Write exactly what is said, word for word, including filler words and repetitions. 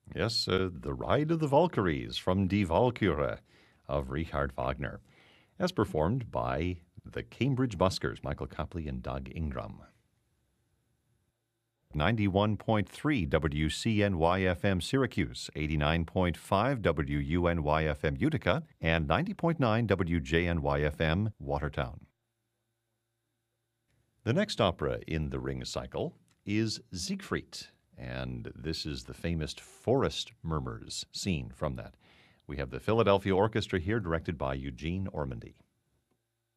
Yes, uh, The Ride of the Valkyries from Die Walküre of Richard Wagner, as performed by the Cambridge Buskers, Michael Copley and Doug Ingram. ninety-one point three W C N Y F M Syracuse, eighty-nine point five W U N Y F M Utica, and ninety point nine W J N Y F M Watertown. The next opera in the Ring cycle is Siegfried, and this is the famous forest murmurs scene from that. We have the Philadelphia Orchestra here, directed by Eugene Ormandy.